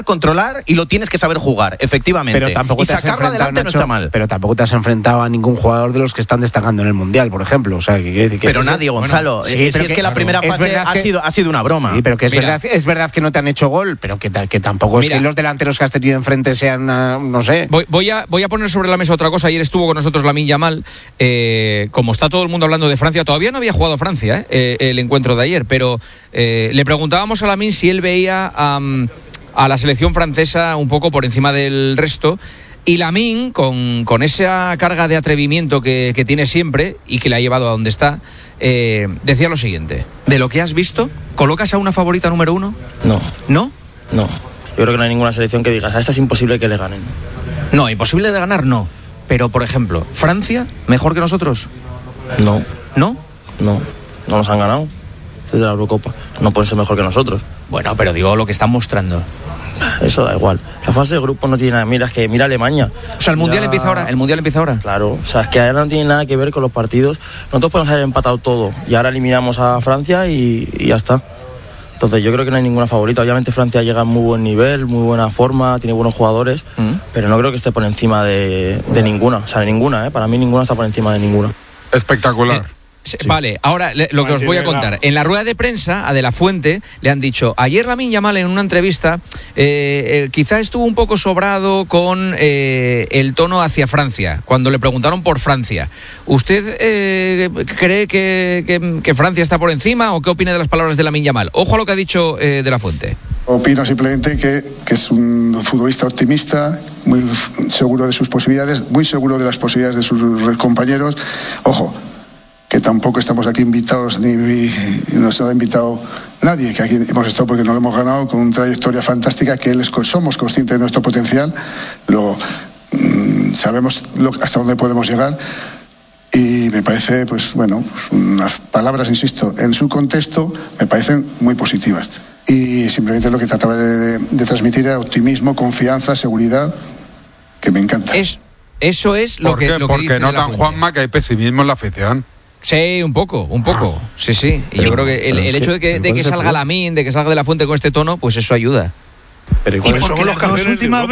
controlar y lo tienes que saber jugar, efectivamente. Pero tampoco y sacarlo adelante, Nacho, no está mal. Pero tampoco te has enfrentado a ningún jugador de los que están destacando en el Mundial, por ejemplo. O sea, pero nadie, Gonzalo. Bueno, sí, si es que la primera fase ha sido una broma. Sí, pero que es verdad que no te han hecho gol, pero que tampoco es que los delanteros que has tenido enfrente sean, no sé. Voy a poner sobre la mesa otra cosa. Ayer estuvo con nosotros Lamine Yamal. Como está todo el mundo hablando de Francia, todavía no había jugado Francia el encuentro de ayer, pero le preguntábamos a Lamine si él veía a la selección francesa un poco por encima del resto, y Lamine, con esa carga de atrevimiento que tiene siempre y que le ha llevado a donde está, decía lo siguiente: de lo que has visto, ¿colocas a una favorita número 1? No. Yo creo que no hay ninguna selección que digas, a esta es imposible que le ganen. No, imposible de ganar no. Pero, por ejemplo, ¿Francia mejor que nosotros? No. ¿No? No nos han ganado desde la Eurocopa. No pueden ser mejor que nosotros. Bueno, pero digo lo que están mostrando. Eso da igual. La fase de grupo no tiene nada. Mira Alemania. O sea, ¿el Mundial empieza ahora? Claro. O sea, es que ahora no tiene nada que ver con los partidos. Nosotros podemos haber empatado todo y ahora eliminamos a Francia y ya está. Entonces yo creo que no hay ninguna favorita. Obviamente Francia llega en muy buen nivel, muy buena forma, tiene buenos jugadores, pero no creo que esté por encima de ninguna. O sea, ninguna, para mí ninguna está por encima de ninguna. Espectacular. Sí. Vale, ahora lo que os voy a contar. En la rueda de prensa a De La Fuente le han dicho, ayer Lamine Yamal en una entrevista quizá estuvo un poco sobrado con el tono hacia Francia, cuando le preguntaron por Francia. ¿Usted cree que Francia está por encima o qué opina de las palabras de Lamine Yamal? Ojo a lo que ha dicho De La Fuente. Opino simplemente que es un futbolista optimista, muy seguro de sus posibilidades, muy seguro de las posibilidades de sus compañeros. Ojo, que tampoco estamos aquí invitados, ni nos ha invitado nadie, que aquí hemos estado porque no lo hemos ganado, con una trayectoria fantástica, que somos conscientes de nuestro potencial, sabemos hasta dónde podemos llegar, y me parece, unas palabras, insisto, en su contexto, me parecen muy positivas. Y simplemente lo que trataba de transmitir era optimismo, confianza, seguridad, que me encanta. Eso es lo que Porque dice notan, Juanma, que hay pesimismo en la afición. Sí, un poco. Sí. Y yo creo que el hecho de que salga Lamine, de que salga De La Fuente con este tono, pues eso ayuda. Pero igual porque las dos últimas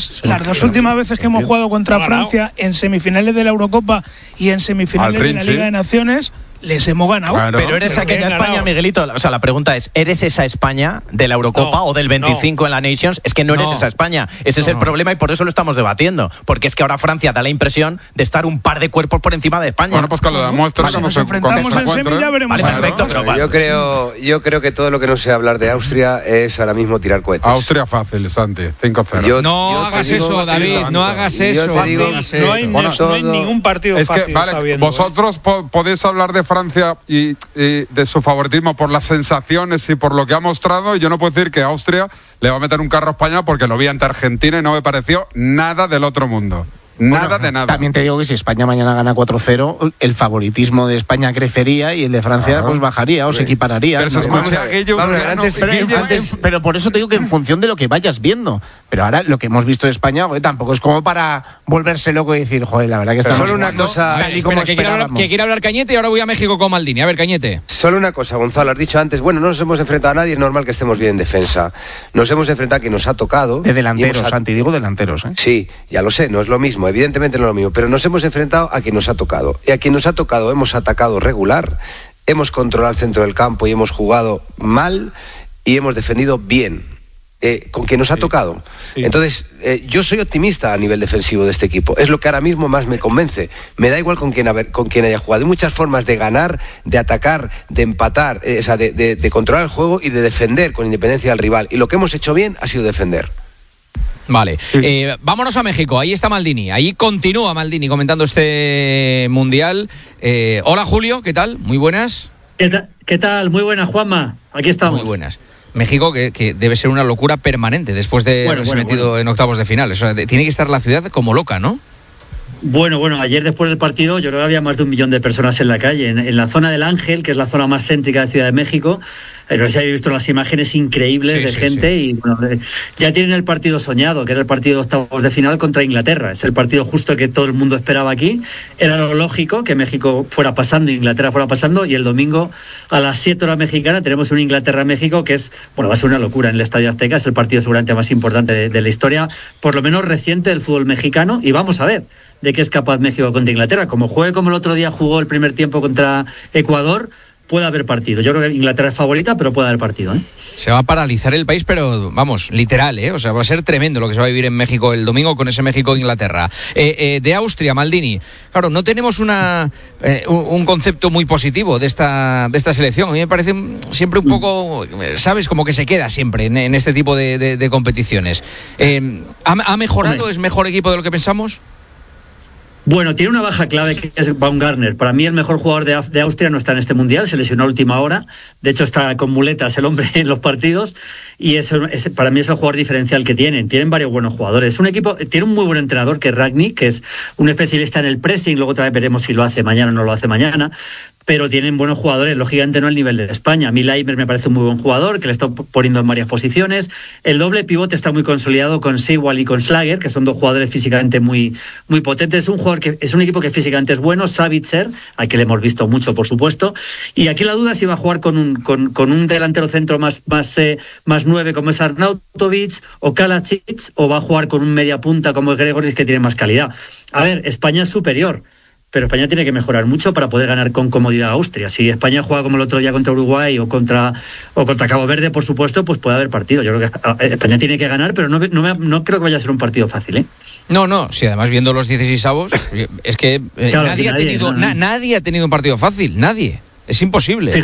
veces que hemos jugado contra Francia en semifinales de la Eurocopa y en semifinales de la Liga de Naciones, les hemos ganado. Claro. Pero eres aquella España, Miguelito. O sea, la pregunta es, ¿eres esa España de la Eurocopa o del 25 en la Nations? Es que no eres esa España. Ese es el problema y por eso lo estamos debatiendo. Porque es que ahora Francia da la impresión de estar un par de cuerpos por encima de España. Bueno, pues que lo demuestra. Nos enfrentamos en semi, ya veremos. Vale, perfecto. Pero yo creo que todo lo que no sea hablar de Austria es ahora mismo tirar cohetes. Austria fácil, Santi. 5-0. No hagas eso, David. No hagas eso. No hay ningún partido fácil. Es que, vale, vosotros podéis hablar de Francia y de su favoritismo por las sensaciones y por lo que ha mostrado. Yo no puedo decir que Austria le va a meter un carro a España porque lo vi ante Argentina y no me pareció nada del otro mundo. Nada de nada. También te digo que si España mañana gana 4-0, el favoritismo de España crecería y el de Francia pues bajaría o se equipararía. Pero se escucha aquello. Pero por eso te digo que en función de lo que vayas viendo. Pero ahora lo que hemos visto de España, tampoco es como para volverse loco y decir, joder, la verdad que está solo una cosa. Que quiere hablar Cañete y ahora voy a México con Maldini. A ver, Cañete. Solo una cosa, Gonzalo, has dicho antes, no nos hemos enfrentado a nadie, es normal que estemos bien en defensa. Nos hemos enfrentado a quien nos ha tocado. De delanteros, Santi, digo delanteros. Sí, ya lo sé, no es lo mismo, evidentemente no es lo mismo, pero nos hemos enfrentado a quien nos ha tocado. Y a quien nos ha tocado hemos atacado regular, hemos controlado el centro del campo y hemos jugado mal y hemos defendido bien. Con quien nos ha tocado. Sí. Entonces, yo soy optimista a nivel defensivo de este equipo. Es lo que ahora mismo más me convence. Me da igual con quién haya jugado. Hay muchas formas de ganar, de atacar, de empatar, de controlar el juego y de defender con independencia del rival. Y lo que hemos hecho bien ha sido defender. Vale, vámonos a México. Ahí está Maldini. Ahí continúa Maldini comentando este Mundial. Hola, Julio, ¿qué tal? Muy buenas. ¿Qué tal? Muy buenas, Juanma. Aquí estamos. Muy buenas. México, que debe ser una locura permanente después de haberse metido en octavos de final. O sea, tiene que estar la ciudad como loca, ¿no? Bueno, ayer después del partido yo creo que había más de 1 millón de personas en la calle, en la zona del Ángel, que es la zona más céntrica de Ciudad de México. No sé si habéis visto las imágenes increíbles de gente y bueno, ya tienen el partido soñado, que era el partido de octavos de final contra Inglaterra. Es el partido justo que todo el mundo esperaba aquí. Era lo lógico que México fuera pasando, Inglaterra fuera pasando, y el domingo a las 7 horas mexicanas tenemos un Inglaterra-México que va a ser una locura en el Estadio Azteca. Es el partido seguramente más importante de la historia, por lo menos reciente, del fútbol mexicano, y vamos a ver de qué es capaz México contra Inglaterra. Como juegue como el otro día jugó el primer tiempo contra Ecuador, puede haber partido. Yo creo que Inglaterra es favorita, pero puede haber partido, ¿eh? Se va a paralizar el país, pero vamos, literal, ¿eh? O sea, va a ser tremendo lo que se va a vivir en México el domingo con ese México-Inglaterra. De Austria, Maldini. Claro, no tenemos un concepto muy positivo de esta selección. A mí me parece siempre un poco, ¿sabes? Como que se queda siempre en este tipo de competiciones. ¿Ha mejorado? ¿Es mejor equipo de lo que pensamos? Bueno, tiene una baja clave que es Baumgartner. Para mí el mejor jugador de Austria no está en este Mundial, se lesionó a última hora. De hecho está con muletas el hombre en los partidos y para mí es el jugador diferencial que tienen. Tienen varios buenos jugadores. Un equipo, tiene un muy buen entrenador que es Rangnick, que es un especialista en el pressing. Luego otra vez veremos si lo hace mañana o no lo hace mañana. Pero tienen buenos jugadores, lógicamente no al nivel de España. A mí Leimer me parece un muy buen jugador, que le está poniendo en varias posiciones. El doble pivote está muy consolidado con Seiwald y con Schlager, que son dos jugadores físicamente muy, muy potentes. Es un equipo que físicamente es bueno. Savitzer, al que le hemos visto mucho, por supuesto. Y aquí la duda es si va a jugar con un delantero centro más 9 como es Arnautovic o Kalacic, o va a jugar con un media punta como Gregoris, que tiene más calidad. A ver, España es superior, pero España tiene que mejorar mucho para poder ganar con comodidad a Austria. Si España juega como el otro día contra Uruguay o contra Cabo Verde, por supuesto, pues puede haber partido. Yo creo que España tiene que ganar, pero no creo que vaya a ser un partido fácil, ¿eh? No, si además viendo los 16avos, es que claro, nadie ha tenido un partido fácil, nadie. Es imposible.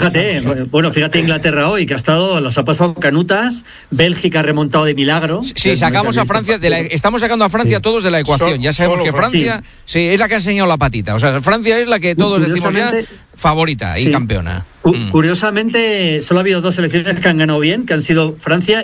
Fíjate Inglaterra hoy, que las ha pasado canutas. Bélgica ha remontado de milagro. Sí, sacamos a Francia, estamos sacando a Francia todos de la ecuación. Ya sabemos que Francia es la que ha enseñado la patita. O sea, Francia es la que todos decimos ya favorita y campeona. Curiosamente, solo ha habido 2 selecciones que han ganado bien, que han sido Francia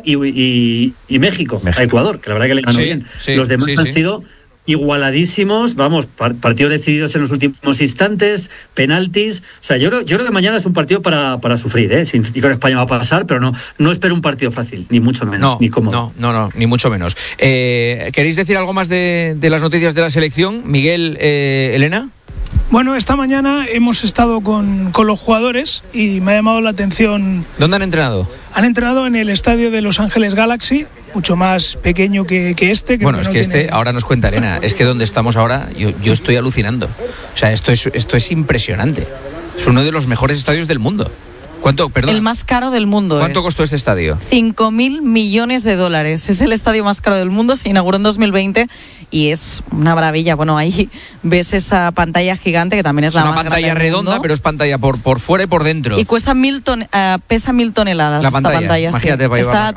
y México, a Ecuador, que la verdad que le ganó bien. Los demás han sido igualadísimos, partidos decididos en los últimos instantes, penaltis. O sea, yo creo que mañana es un partido para sufrir, ¿eh? Sin decir que España va a pasar, pero no espero un partido fácil, ni mucho menos, ni cómodo. No, ni mucho menos. ¿Queréis decir algo más de las noticias de la selección? Miguel, Elena. Bueno, esta mañana hemos estado con los jugadores y me ha llamado la atención. ¿Dónde han entrenado? Han entrenado en el estadio de Los Ángeles Galaxy, mucho más pequeño que este. Bueno, es que ahora nos cuenta Elena, es que donde estamos ahora, yo estoy alucinando. O sea, esto es impresionante. Es uno de los mejores estadios del mundo. ¿Cuánto? Perdón. El más caro del mundo. ¿Cuánto costó este estadio? $5.000 millones. Es el estadio más caro del mundo. Se inauguró en 2020 y es una maravilla. Bueno, ahí ves esa pantalla gigante que también es la más grande. Es una pantalla redonda, pero es pantalla por fuera y por dentro. Y pesa 1.000 toneladas la pantalla. Imagínate, sí. Está a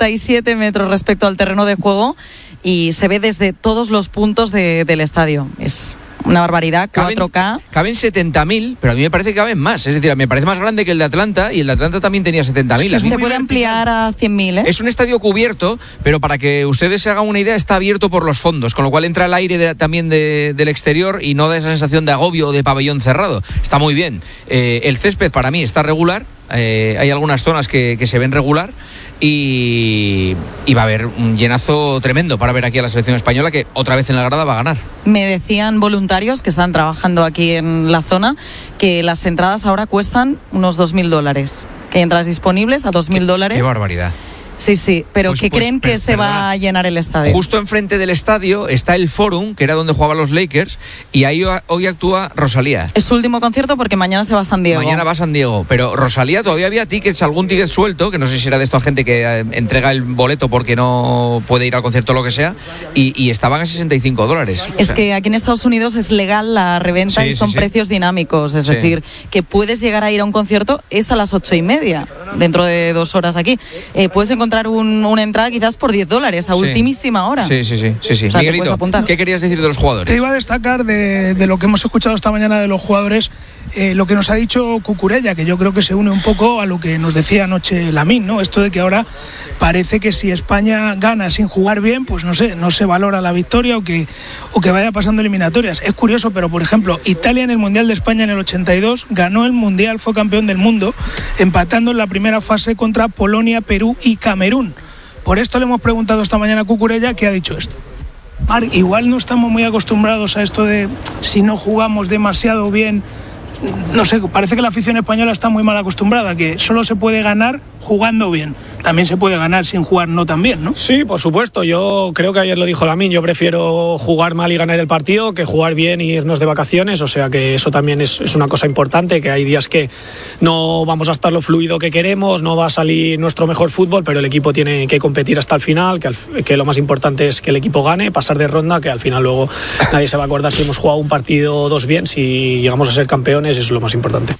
37 metros respecto al terreno de juego y se ve desde todos los puntos del estadio. Es una barbaridad, 4K. Caben 70.000, pero a mí me parece que caben más. Es decir, me parece más grande que el de Atlanta, y el de Atlanta también tenía 70.000. Es que se puede ampliar a 100.000, ¿eh? Es un estadio cubierto, pero para que ustedes se hagan una idea, está abierto por los fondos, con lo cual entra el aire también del exterior y no da esa sensación de agobio o de pabellón cerrado. Está muy bien. El césped para mí está regular. Hay algunas zonas que se ven regular y va a haber un llenazo tremendo para ver aquí a la selección española, que otra vez en la grada va a ganar. Me decían voluntarios que están trabajando aquí en la zona que las entradas ahora cuestan unos $2.000, que hay entradas disponibles a $2.000. Qué barbaridad. Sí, pero que creen que se va a llenar el estadio. Justo enfrente del estadio está el Forum, que era donde jugaban los Lakers, y ahí hoy actúa Rosalía. Es su último concierto porque mañana se va a San Diego. Mañana va a San Diego, pero Rosalía todavía había tickets, algún ticket suelto, que no sé si era de esta gente que entrega el boleto porque no puede ir al concierto o lo que sea, y estaban a $65. Es que aquí en Estados Unidos es legal la reventa y son precios dinámicos, es decir, que puedes llegar a ir a un concierto, es a las 8:30. dentro de 2 horas aquí, puedes encontrar una entrada quizás por $10 a ultimísima hora. Sí. O sea, Miguelito, ¿qué querías decir de los jugadores? Te iba a destacar de lo que hemos escuchado esta mañana de los jugadores, lo que nos ha dicho Cucurella, que yo creo que se une un poco a lo que nos decía anoche Lamine, ¿no? Esto de que ahora parece que si España gana sin jugar bien, pues no se valora la victoria o que vaya pasando eliminatorias. Es curioso, pero por ejemplo, Italia en el Mundial de España en el 82 ganó el Mundial, fue campeón del mundo, empatando en la primera fase contra Polonia, Perú y Camerún. Por esto le hemos preguntado esta mañana a Cucurella, que ha dicho esto. Marc, igual no estamos muy acostumbrados a esto de si no jugamos demasiado bien. No sé, parece que la afición española está muy mal acostumbrada, que solo se puede ganar jugando bien. También se puede ganar sin jugar no tan bien, ¿no? Sí, por supuesto. Yo creo que ayer lo dijo Lamine, yo prefiero jugar mal y ganar el partido que jugar bien y irnos de vacaciones, o sea que eso también es una cosa importante, que hay días que no vamos a estar lo fluido que queremos, no va a salir nuestro mejor fútbol, pero el equipo tiene que competir hasta el final, que lo más importante es que el equipo gane, pasar de ronda, que al final luego nadie se va a acordar si hemos jugado un partido o 2 bien, si llegamos a ser campeones, eso es lo más importante.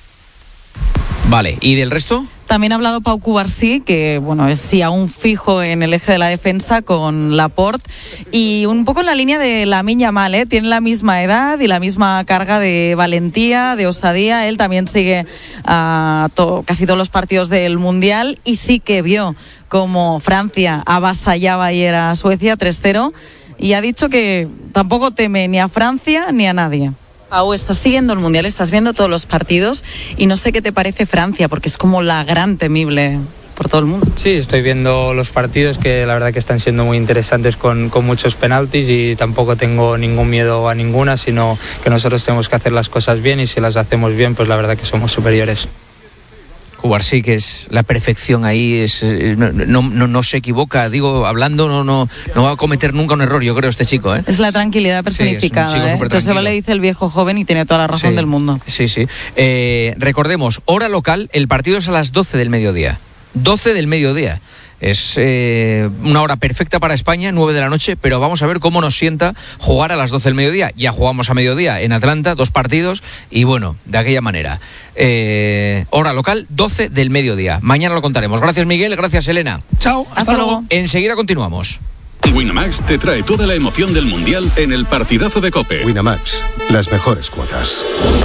Vale, ¿y del resto? También ha hablado Pau Cubarsí, que bueno, es sí aún fijo en el eje de la defensa con Laporte, y un poco en la línea de Lamine Yamal, tiene la misma edad y la misma carga de valentía, de osadía. Él también sigue casi todos los partidos del Mundial y sí que vio como Francia avasallaba ayer a Suecia 3-0 y ha dicho que tampoco teme ni a Francia ni a nadie. Pau, estás siguiendo el Mundial, estás viendo todos los partidos y no sé qué te parece Francia, porque es como la gran temible por todo el mundo. Sí, estoy viendo los partidos que la verdad que están siendo muy interesantes con muchos penaltis y tampoco tengo ningún miedo a ninguna, sino que nosotros tenemos que hacer las cosas bien y si las hacemos bien, pues la verdad que somos superiores. Cubarsí, que es la perfección ahí, no se equivoca, digo, hablando no va a cometer nunca un error, yo creo, este chico, ¿eh? Es la tranquilidad personificada, sí, es un chico Entonces le dice el viejo joven y tiene toda la razón del mundo. Sí. Recordemos, hora local, el partido es a las 12 del mediodía. 12 del mediodía. Es una hora perfecta para España, 9 de la noche, pero vamos a ver cómo nos sienta jugar a las 12 del mediodía. Ya jugamos a mediodía en Atlanta, 2 partidos, y bueno, de aquella manera. Hora local, 12 del mediodía. Mañana lo contaremos. Gracias, Miguel, gracias, Elena. Chao, hasta luego. Enseguida continuamos. Winamax te trae toda la emoción del Mundial en el partidazo de COPE. Winamax, las mejores cuotas.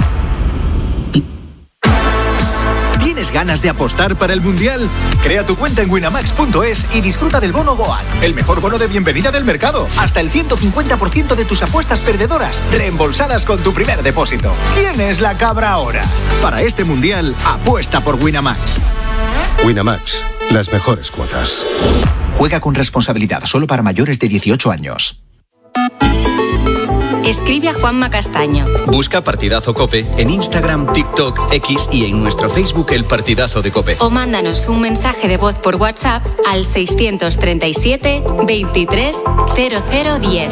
¿Tienes ganas de apostar para el Mundial? Crea tu cuenta en winamax.es y disfruta del bono GOAT, el mejor bono de bienvenida del mercado. Hasta el 150% de tus apuestas perdedoras, reembolsadas con tu primer depósito. ¿Quién es la cabra ahora? Para este Mundial, apuesta por Winamax. Winamax, las mejores cuotas. Juega con responsabilidad, solo para mayores de 18 años. Escribe a Juanma Castaño. Busca Partidazo COPE en Instagram, TikTok, X y en nuestro Facebook El Partidazo de COPE. O mándanos un mensaje de voz por WhatsApp al 637 23 0010.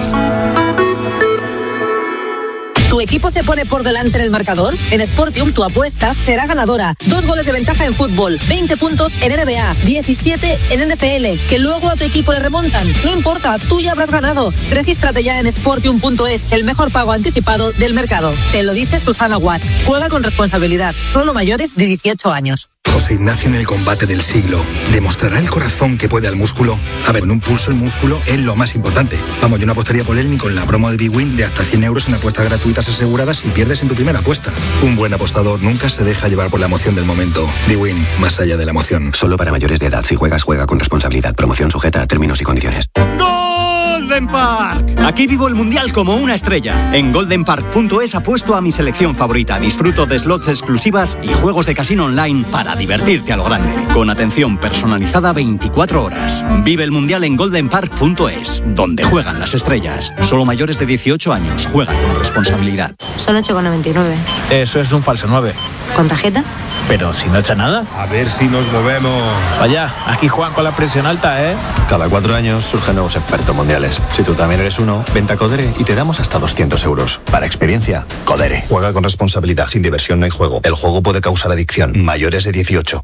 ¿Tu equipo se pone por delante en el marcador? En Sportium tu apuesta será ganadora. 2 goles de ventaja en fútbol, 20 puntos en NBA, 17 en NFL, que luego a tu equipo le remontan. No importa, tú ya habrás ganado. Regístrate ya en Sportium.es, el mejor pago anticipado del mercado. Te lo dice Susana Guas. Juega con responsabilidad, solo mayores de 18 años. José Ignacio en el combate del siglo. ¿Demostrará el corazón que puede al músculo? A ver, en un pulso el músculo es lo más importante. Vamos, yo no apostaría por él ni con la promo de BWin de hasta 100 euros en apuestas gratuitas aseguradas si pierdes en tu primera apuesta. Un buen apostador nunca se deja llevar por la emoción del momento. BWin, más allá de la emoción. Solo para mayores de edad. Si juegas, juega con responsabilidad. Promoción sujeta a términos y condiciones. Golden Park. Aquí vivo el Mundial como una estrella. En goldenpark.es apuesto a mi selección favorita. Disfruto de slots exclusivas y juegos de casino online para divertirte a lo grande. Con atención personalizada 24 horas. Vive el Mundial en goldenpark.es, donde juegan las estrellas. Solo mayores de 18 años. Juegan con responsabilidad. Son 8,99. Eso es un falso 9. ¿Con tarjeta? Pero si no echa nada. A ver si nos movemos. Vaya, aquí juegan con la presión alta, ¿eh? Cada 4 años surgen nuevos expertos mundiales. Si tú también eres uno, vente a Codere y te damos hasta 200 euros. Para experiencia, Codere. Juega con responsabilidad. Sin diversión no hay juego. El juego puede causar adicción. Mayores de 18.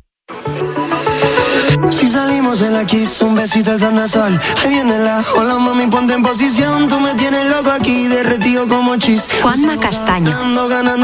Si salimos en la Kiss, un besito al tornasol. Ahí viene la hola mami, ponte en posición. Tú me tienes loco aquí, derretido como chis. Juanma Castaño.